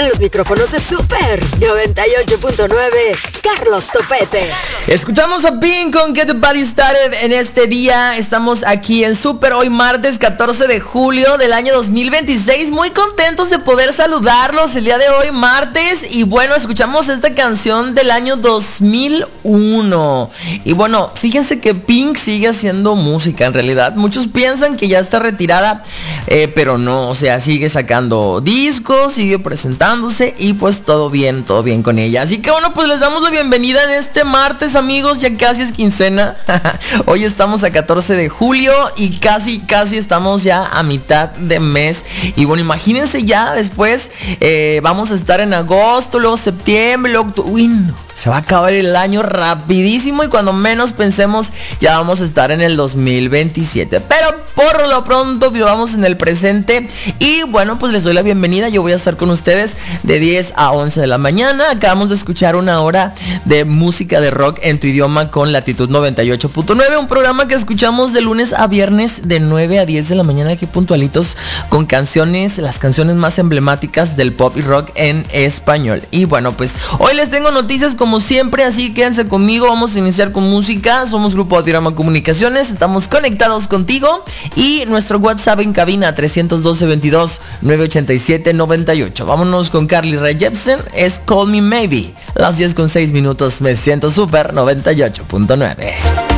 En los micrófonos de Super 98.9, Carlos Topete. Escuchamos a Pink con Get the Party Started en este día. Estamos aquí en Super, hoy martes 14 de julio del año 2026. Muy contentos de poder saludarlos el día de hoy, martes. Y bueno, escuchamos esta canción del año 2001. Y bueno, fíjense que Pink sigue haciendo música en realidad. Muchos piensan que ya está retirada, pero no, o sea, sigue sacando discos, sigue presentándose y pues todo bien con ella. Así que bueno, pues les damos la bienvenida en este martes, amigos, ya casi es quincena. Hoy estamos a 14 de julio y casi estamos ya a mitad de mes. Y bueno, imagínense ya después, vamos a estar en agosto, luego septiembre, luego octubre. Uy, no, se va a acabar el año rapidísimo y cuando menos pensemos ya vamos a estar en el 2027. Pero por lo pronto vivamos en el presente y bueno, pues les doy la bienvenida. Yo voy a estar con ustedes de 10 a 11 de la mañana. Acabamos de escuchar una hora de música de rock en tu idioma con Latitud 98.9, un programa que escuchamos de lunes a viernes de 9 a 10 de la mañana, aquí puntualitos, con canciones, las canciones más emblemáticas del pop y rock en español. Y bueno, pues hoy les tengo noticias como siempre, así quédense conmigo. Vamos a iniciar con música. Somos Grupo Audiorama Comunicaciones, estamos conectados contigo y nuestro WhatsApp en cabina 312-22-987-98. Vámonos con Carly Rae Jepsen, es Call Me Maybe. Las 10:06, me siento Super 98.9.